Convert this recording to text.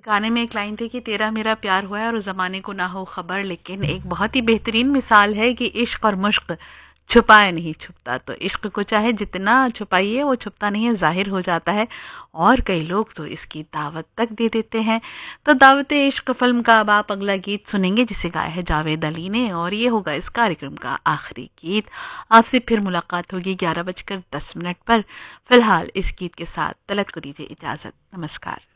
गाने में एक लाइन थी कि तेरा मेरा प्यार हुआ है और ज़माने को ना हो ख़बर, लेकिन एक बहुत ही बेहतरीन मिसाल है कि इश्क और मुश्क छुपाए नहीं छुपता। तो इश्क को चाहे जितना छुपाइए वो छुपता नहीं है, ज़ाहिर हो जाता है। और कई लोग तो इसकी दावत तक दे देते हैं। तो दावत इश्क फिल्म का अब आप अगला गीत सुनेंगे जिसे गाया है जावेद अली ने, और ये होगा इस कार्यक्रम का आखिरी गीत। आपसे फिर मुलाकात होगी 11:10 पर। फिलहाल इस गीत के साथ तलत को दीजिए इजाज़त। नमस्कार।